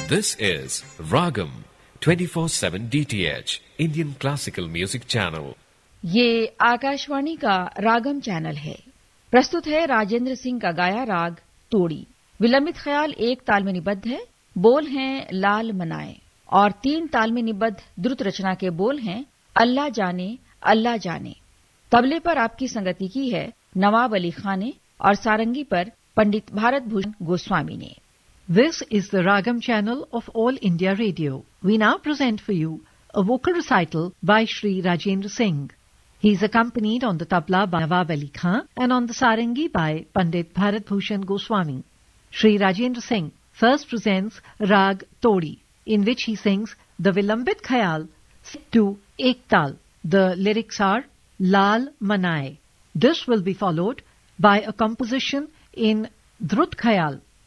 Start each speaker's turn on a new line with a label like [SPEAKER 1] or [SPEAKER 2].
[SPEAKER 1] This is Ragam 24/7 DTH Indian Classical Music Channel.
[SPEAKER 2] ये आकाशवाणी का रागम channel है। प्रस्तुत है राजेंद्र सिंह का गाया राग तोड़ी। विलंबित ख्याल एक ताल में निबद्ध है। बोल हैं लाल मनाए और तीन ताल में निबद्ध द्रुत रचना के बोल हैं अल्लाह जाने। तबले पर आपकी संगति की है नवाब अली खान ने और सारंगी पर पंडित भारत भूषण गोस्वामी ने।
[SPEAKER 3] This is the Ragam channel of All India Radio. We now present for you a vocal recital by Shri Rajendra Singh. He is accompanied on the tabla by Nawab Ali Khan and on the sarangi by Pandit Bharat Bhushan Goswami. Shri Rajendra Singh first presents Rag Todi, in which he sings the Vilambit Khayal to Ek Tal. The lyrics are Lal Manaye. This will be followed by a composition in Drut Khayal